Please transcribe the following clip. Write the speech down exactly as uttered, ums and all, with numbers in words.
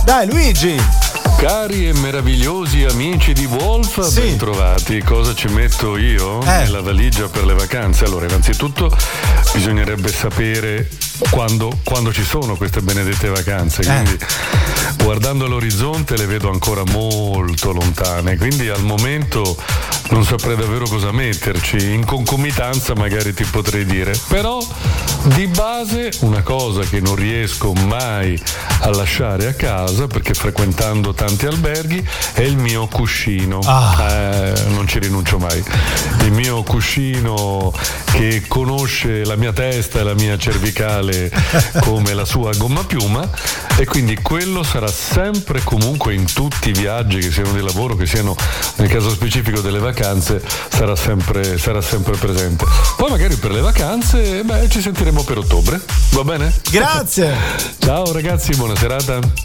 Dai Luigi! Cari e meravigliosi amici di Wolf, sì. Ben trovati. Cosa ci metto io eh. nella valigia per le vacanze? Allora, innanzitutto bisognerebbe sapere quando, quando ci sono queste benedette vacanze, quindi eh. guardando l'orizzonte le vedo ancora molto lontane, quindi al momento non saprei davvero cosa metterci. In concomitanza magari ti potrei dire, però di base una cosa che non riesco mai a lasciare a casa, perché frequentando tanti alberghi, è il mio cuscino. Ah. Eh, non ci rinuncio mai. Il mio cuscino che conosce la mia testa e la mia cervicale come la sua gomma piuma, e quindi quello sarà sempre, comunque, in tutti i viaggi, che siano di lavoro, che siano nel caso specifico delle vacanze, sarà sempre, sarà sempre presente. Poi magari per le vacanze, beh, ci sentiremo per ottobre, va bene? Grazie. Ciao ragazzi, buona serata.